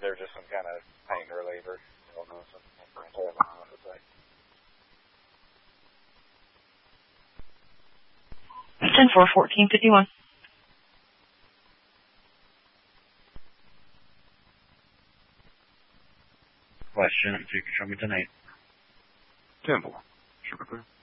they're just some kind of pain reliever. I don't know, something to say. 10-4, 1451. Question, if you can show me tonight. 10-4. Sugar Clear.